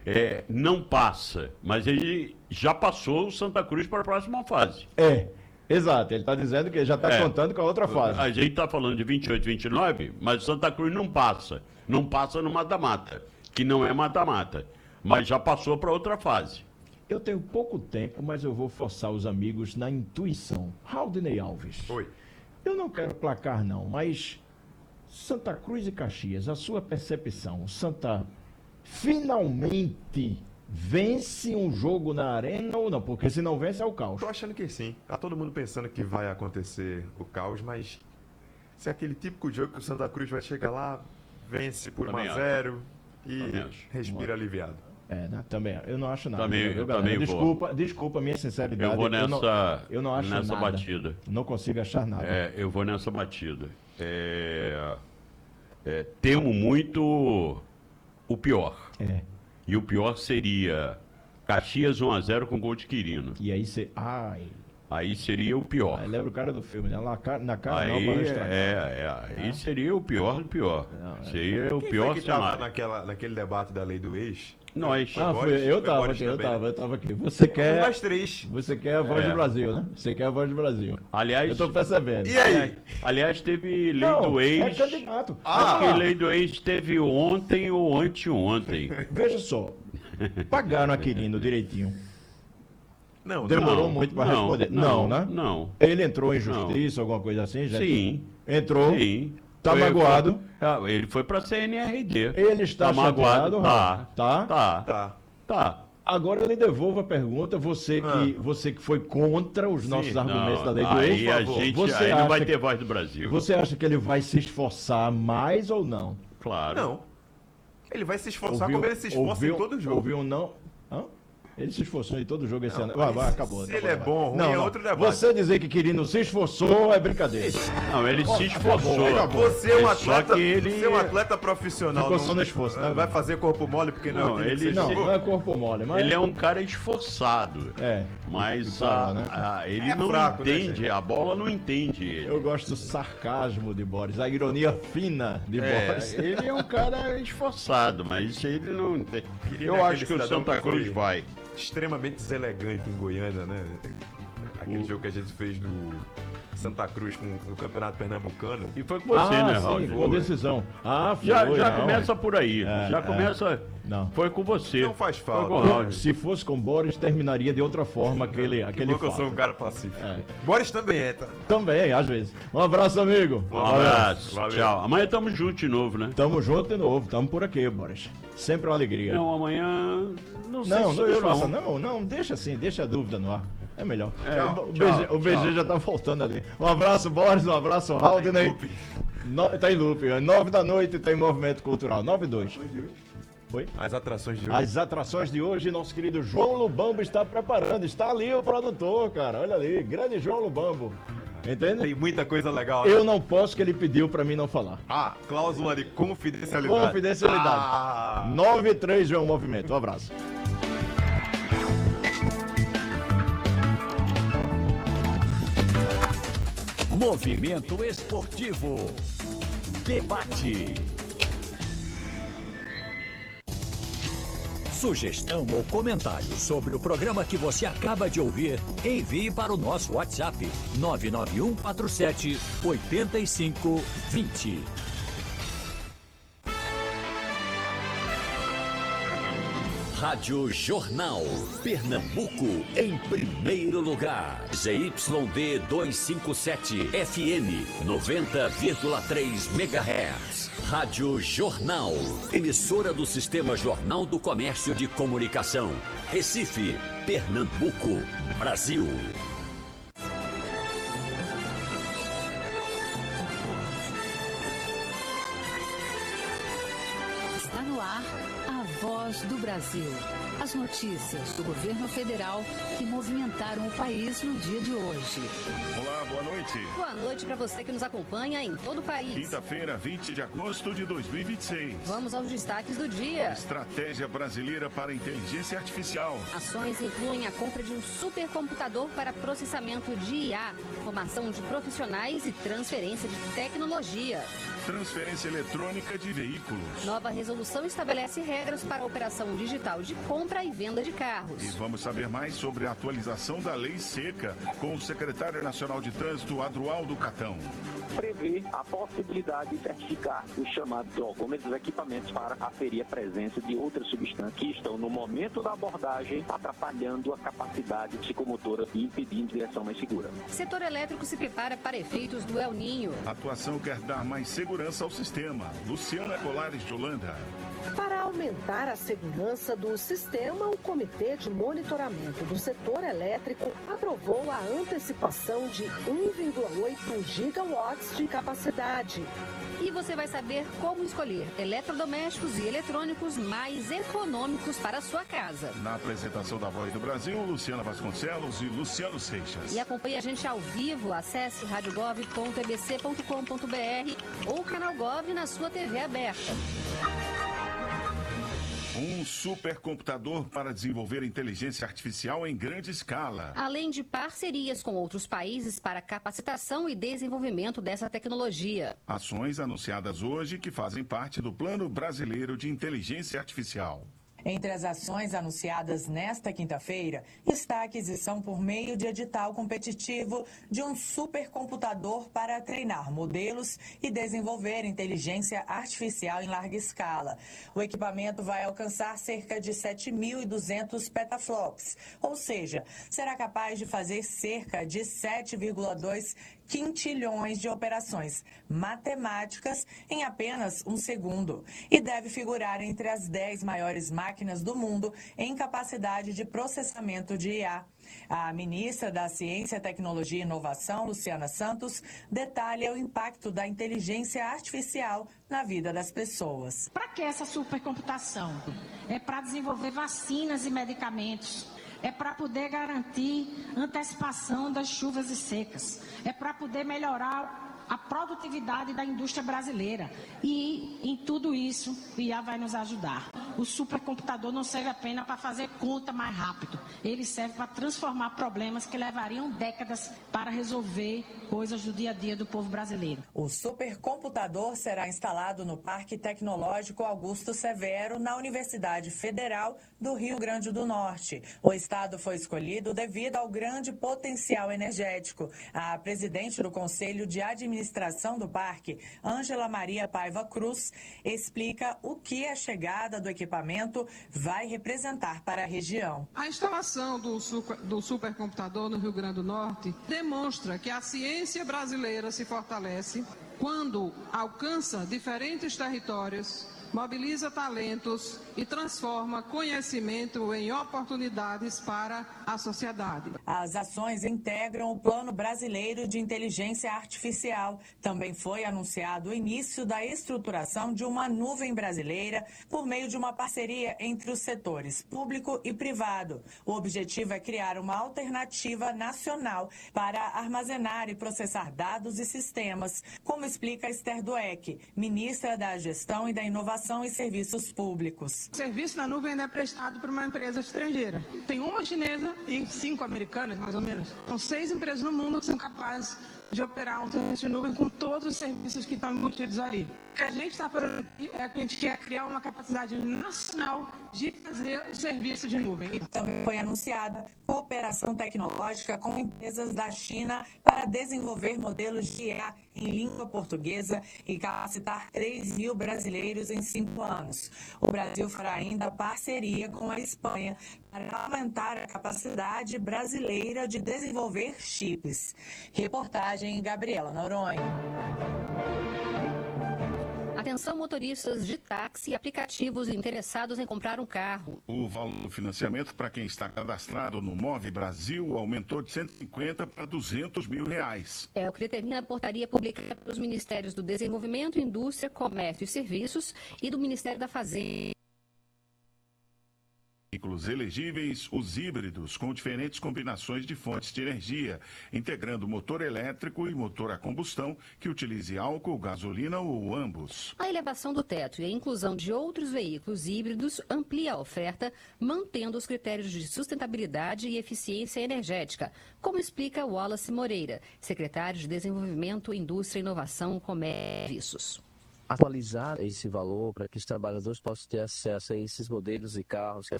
não passa, mas ele já passou o Santa Cruz para a próxima fase. Exato, ele está dizendo que já está contando com a outra fase. A gente está falando de 28, 29, mas o Santa Cruz não passa. Não passa no mata-mata, que não é mata-mata, mas já passou para outra fase. Eu tenho pouco tempo, mas eu vou forçar os amigos na intuição. Raudinei Alves. Oi. Eu não quero placar não, mas Santa Cruz e Caxias, a sua percepção, Santa finalmente vence um jogo na arena ou não? Porque se não vence é o caos. Tô achando que sim. Tá todo mundo pensando que vai acontecer o caos, mas se é aquele típico jogo que o Santa Cruz vai chegar lá, vence por 1-0 e respira aliviado. Né? Também. Eu não acho nada. Também desculpa a minha sinceridade. Eu vou eu não acho nessa nada. batida. Não consigo achar nada. Eu vou nessa batida. Temo muito o pior. E o pior seria Caxias 1-0 com gol de Quirino. E aí você... Aí seria o pior. Aí lembra o cara do filme, né? Na cara aí, não, para não estragar. Aí seria o pior do pior. Seria o pior cenário. Naquele debate da lei do ex? Nós. Eu tava aqui. Você quer a voz do Brasil, né? Você quer a voz do Brasil. Aliás, eu tô percebendo. E aí? Aliás, teve lei do ex. É candidato. Acho que lei do ex teve ontem ou anteontem. Veja só. Pagaram a Quirino direitinho. Não, demorou muito para responder. Não, né? Não. Ele entrou em justiça, alguma coisa assim? Sim. Entrou. Sim. Tá magoado. Ele foi pra CNRD. Ele está magoado. Tá. Agora eu lhe devolvo a pergunta, você que foi contra os nossos argumentos da lei do ex, por favor. Aí não vai ter voz do Brasil. Você acha que ele vai se esforçar mais ou não? Claro. Não. Ele vai se esforçar como ele se esforça em todo jogo. Ouviu não? Ele se esforçou em todo jogo esse ano. Acabou. Se ele é bom ou ruim, é outro debate. Você dizer que Quirino se esforçou é brincadeira. Não, ele se esforçou. Você é um atleta profissional. Ficou só no esforço, né? Vai fazer corpo mole porque não é corpo mole. Mas... Ele é um cara esforçado. Mas ele não fraco, entende, a bola não entende ele. Eu gosto do sarcasmo de Boris, a ironia fina de Boris. Ele é um cara esforçado, mas ele não entende. Eu acho que o Santa Cruz vai. Extremamente deselegante em Goiânia, né? Aquele jogo que a gente fez no Santa Cruz no Campeonato Pernambucano. E foi com você, né, Raul? Com decisão. Já começa por aí. Começa. Não. Foi com você. Não faz falta. Se fosse com Boris, terminaria de outra forma aquele fato. Eu sou um cara pacífico. Boris também é, tá? Também, às vezes. Um abraço, amigo. Um abraço. Valeu. Tchau. Amanhã tamo junto de novo, né? Tamo junto de novo. Tamo por aqui, Boris. Sempre uma alegria. Não, amanhã... Não disfarça. Não, deixa assim, deixa a dúvida no ar. É melhor. O BG já tá voltando ali. Um abraço, Boris, um abraço, Haldney. Tá em loop. 9 da noite tem movimento cultural. 9-2. Oi? As atrações de hoje. As atrações de hoje, nosso querido João Lubambo está preparando. Está ali o produtor, cara. Olha ali, grande João Lubambo. Entende? Tem muita coisa legal. Né? Eu não posso, que ele pediu pra mim não falar. Cláusula de confidencialidade. Confidencialidade. 9-3, João Movimento. Um abraço. Movimento Esportivo. Debate. Sugestão ou comentário sobre o programa que você acaba de ouvir, envie para o nosso WhatsApp 99147 8520. Rádio Jornal. Pernambuco em primeiro lugar. ZYD 257 FM 90,3 MHz. Rádio Jornal. Emissora do Sistema Jornal do Comércio de Comunicação. Recife, Pernambuco, Brasil. Está no ar a Voz do Brasil. As notícias do governo federal que movimentaram o país no dia de hoje. Olá, boa noite. Boa noite para você que nos acompanha em todo o país. Quinta-feira, 20 de agosto de 2026. Vamos aos destaques do dia. Estratégia brasileira para inteligência artificial. Ações incluem a compra de um supercomputador para processamento de IA, formação de profissionais e transferência de tecnologia. Transferência eletrônica de veículos. Nova resolução estabelece regras para a operação digital de compra e venda de carros. E vamos saber mais sobre a atualização da Lei Seca com o secretário nacional de Trânsito, Adroaldo Catão. Prevê a possibilidade de certificar os chamados documents, os equipamentos para aferir a presença de outras substâncias que estão no momento da abordagem atrapalhando a capacidade psicomotora e impedindo direção mais segura. Setor elétrico se prepara para efeitos do El Ninho. A atuação quer dar mais segurança ao sistema. Luciana Colares de Holanda. Para aumentar a segurança do sistema, o Comitê de Monitoramento do Setor Elétrico aprovou a antecipação de 1,8 gigawatts de capacidade. E você vai saber como escolher eletrodomésticos e eletrônicos mais econômicos para a sua casa. Na apresentação da Voz do Brasil, Luciana Vasconcelos e Luciano Seixas. E acompanhe a gente ao vivo. Acesse radiogov.ebc.com.br ou canal Gov na sua TV aberta. Um supercomputador para desenvolver inteligência artificial em grande escala. Além de parcerias com outros países para capacitação e desenvolvimento dessa tecnologia. Ações anunciadas hoje que fazem parte do Plano Brasileiro de Inteligência Artificial. Entre as ações anunciadas nesta quinta-feira está a aquisição por meio de edital competitivo de um supercomputador para treinar modelos e desenvolver inteligência artificial em larga escala. O equipamento vai alcançar cerca de 7.200 petaflops, ou seja, será capaz de fazer cerca de 7,2 quintilhões de operações matemáticas em apenas um segundo e deve figurar entre as 10 maiores máquinas do mundo em capacidade de processamento de IA. A ministra da Ciência, Tecnologia e Inovação, Luciana Santos, detalha o impacto da inteligência artificial na vida das pessoas. Para que essa supercomputação? É para desenvolver vacinas e medicamentos. É para poder garantir antecipação das chuvas e secas. É para poder melhorar a produtividade da indústria brasileira. E em tudo isso, o IA vai nos ajudar. O supercomputador não serve apenas para fazer conta mais rápido. Ele serve para transformar problemas que levariam décadas para resolver coisas do dia a dia do povo brasileiro. O supercomputador será instalado no Parque Tecnológico Augusto Severo, na Universidade Federal do Rio Grande do Norte. O estado foi escolhido devido ao grande potencial energético. A presidente do Conselho de Administração do parque, Ângela Maria Paiva Cruz, explica o que a chegada do equipamento vai representar para a região. A instalação do supercomputador no Rio Grande do Norte demonstra que a ciência brasileira se fortalece quando alcança diferentes territórios, mobiliza talentos e transforma conhecimento em oportunidades para a sociedade. As ações integram o Plano Brasileiro de Inteligência Artificial. Também foi anunciado o início da estruturação de uma nuvem brasileira por meio de uma parceria entre os setores público e privado. O objetivo é criar uma alternativa nacional para armazenar e processar dados e sistemas, como explica Esther Dweck, ministra da Gestão e da Inovação e Serviços Públicos. O serviço na nuvem é prestado por uma empresa estrangeira. Tem uma chinesa e 5 americanas, mais ou menos. São 6 empresas no mundo que são capazes de operar um serviço de nuvem com todos os serviços que estão embutidos ali. O que a gente está fazendo aqui é que a gente quer criar uma capacidade nacional de fazer o serviço de nuvem. Também foi anunciada cooperação tecnológica com empresas da China para desenvolver modelos de IA em língua portuguesa e capacitar 3.000 brasileiros em 5 anos. O Brasil fará ainda parceria com a Espanha para aumentar a capacidade brasileira de desenvolver chips. Reportagem Gabriela Noronha. Atenção, motoristas de táxi e aplicativos interessados em comprar um carro. O valor do financiamento para quem está cadastrado no Move Brasil aumentou de 150 para 200 mil reais. É o que determina a portaria publicada pelos Ministérios do Desenvolvimento, Indústria, Comércio e Serviços e do Ministério da Fazenda. veículos elegíveis os híbridos com diferentes combinações de fontes de energia, integrando motor elétrico e motor a combustão que utilize álcool, gasolina ou ambos. A elevação do teto e a inclusão de outros veículos híbridos amplia a oferta, mantendo os critérios de sustentabilidade e eficiência energética, como explica Wallace Moreira, secretário de Desenvolvimento, Indústria, Inovação, Comércio e Serviços. Atualizar esse valor para que os trabalhadores possam ter acesso a esses modelos de carros que